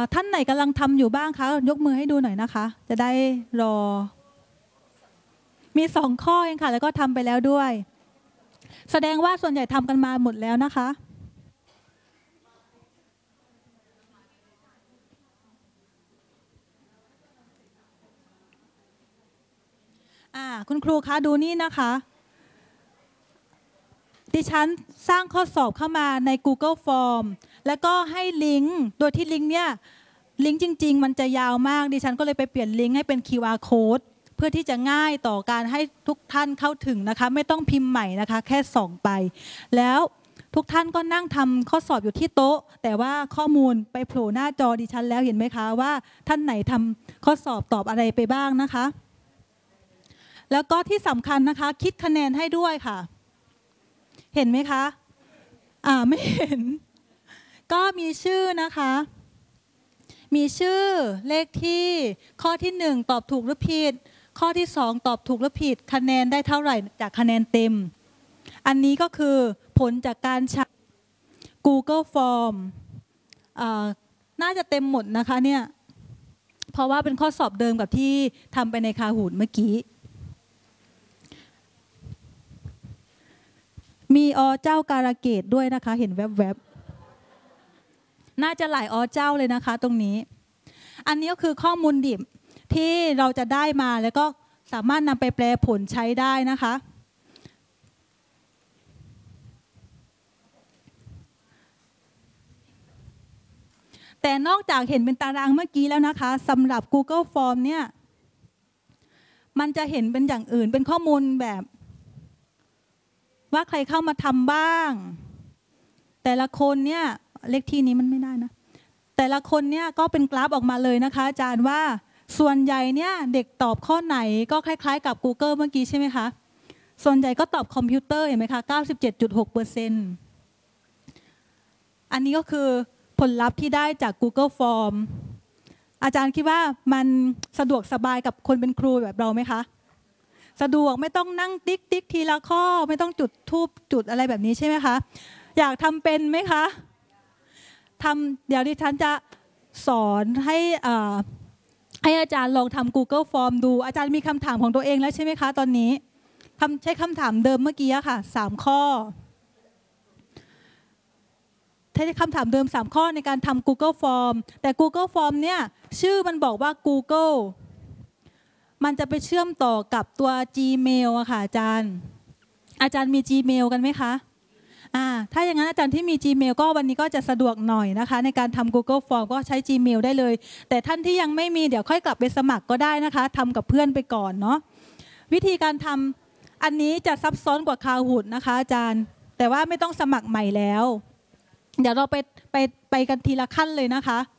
ท่านไหนกำลังทำอยู่บ้างคะยกมือให้ดูหน่อยนะคะจะได้รอมี2 ข้อเองค่ะแล้วก็ทำไปแล้วด้วยแสดงว่าส่วนใหญ่ทำกันมาหมดแล้วนะคะคุณครูคะดูนี่นะคะดิฉันสร้างข้อสอบเข้ามาใน Google Form แล้วก็ให้ลิงก์โดยที่ลิงก์เนี่ยลิงก์จริงๆมันจะยาวมากดิฉันก็เลยไปเปลี่ยนลิงก์ให้เป็น QR Code เพื่อที่จะง่ายต่อการให้ทุกท่านเข้าถึงนะคะไม่ต้องพิมพ์ใหม่นะคะแค่ส่องไปแล้วทุกท่านก็นั่งทำข้อสอบอยู่ที่โต๊ะแต่ว่าข้อมูลไปโผล่หน้าจอดิฉันแล้วเห็นไหมคะว่าท่านไหนทำข้อสอบตอบอะไรไปบ้างนะคะแล้วก็ที่สำคัญนะคะคิดคะแนนให้ด้วยค่ะเห็นไหมคะไม่เห็นก็มีชื่อนะคะมีชื่อเลขที่ข้อที่1ตอบถูกหรือผิดข้อที่2ตอบถูกหรือผิดคะแนนได้เท่าไหร่จากคะแนนเต็มอันนี้ก็คือผลจากการใช้ Google Form น่าจะเต็มหมดนะคะเนี่ยเพราะว่าเป็นข้อสอบเดิมกับที่ทำไปในคาหูดเมื่อกี้มีเจ้าการะเกดด้วยนะคะเห็นแวบๆน่าจะหลายเจ้าเลยนะคะตรงนี้อันนี้ก็คือข้อมูลดิบที่เราจะได้มาแล้วก็สามารถนำไปแปลผลใช้ได้นะคะแต่นอกจากเห็นเป็นตารางเมื่อกี้แล้วนะคะสำหรับ Google Form เนี่ยมันจะเห็นเป็นอย่างอื่นเป็นข้อมูลแบบว่าใครเข้ามาทำบ้างแต่ละคนเนี่ยเลขที่นี้มันไม่ได้นะแต่ละคนเนี่ยก็เป็นกราฟออกมาเลยนะคะอาจารย์ว่าส่วนใหญ่เนี่ยเด็กตอบข้อไหนก็คล้ายๆกับ Google เมื่อกี้ใช่ไหมคะส่วนใหญ่ก็ตอบคอมพิวเตอร์เห็นไหมคะ 97.6% อันนี้ก็คือผลลัพธ์ที่ได้จาก Google Form อาจารย์คิดว่ามันสะดวกสบายกับคนเป็นครูแบบเราไหมคะสะดวกไม่ต้องนั่งติ๊กติ๊กทีละข้อไม่ต้องจุดธูปจุดอะไรแบบนี้ใช่ไหมคะอยากทำเป็นไหมคะเดี๋ยวดิฉันจะสอนให้อาจารย์ลองทำ Google Form ดูอาจารย์มีคำถามของตัวเองแล้วใช่ไหมคะตอนนี้ใช้คำถามเดิมเมื่อกี้ค่ะ3 ข้อใช้คำถามเดิม3 ข้อในการทำ Google Form แต่ Google Form เนี่ยชื่อมันบอกว่า Google มันจะไปเชื่อมต่อกับตัว Gmail อะค่ะอาจารย์มี Gmail กันไหมคะถ้าอย่างนั้นอาจารย์ที่มี Gmail ก็วันนี้ก็จะสะดวกหน่อยนะคะในการทำ Google Form ก็ใช้ Gmail ได้เลยแต่ท่านที่ยังไม่มีเดี๋ยวค่อยกลับไปสมัครก็ได้นะคะทำกับเพื่อนไปก่อนเนาะวิธีการทำอันนี้จะซับซ้อนกว่า Kahoot นะคะอาจารย์แต่ว่าไม่ต้องสมัครใหม่แล้วเดี๋ยวเราไปกันทีละขั้นเลยนะคะ